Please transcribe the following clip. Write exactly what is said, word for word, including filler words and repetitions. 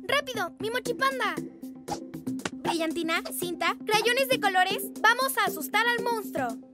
¡Rápido! ¡Mi mochipanda! Brillantina, cinta, crayones de colores. ¡Vamos a asustar al monstruo!